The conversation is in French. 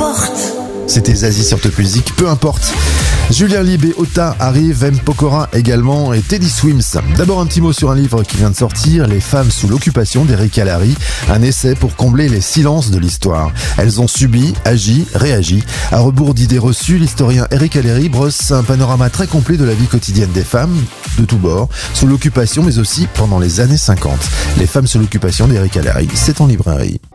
importe. C'était Zazie sur Top Music, peu importe. Julien Libé, Ota arrive, M. Pokora également et Teddy Swims. D'abord un petit mot sur un livre qui vient de sortir, Les femmes sous l'occupation d'Eric Allary, un essai pour combler les silences de l'histoire. Elles ont subi, agi, réagi. À rebours d'idées reçues, l'historien Eric Allary brosse un panorama très complet de la vie quotidienne des femmes, de tous bords, sous l'occupation mais aussi pendant les années 50. Les femmes sous l'occupation d'Eric Allary, c'est en librairie.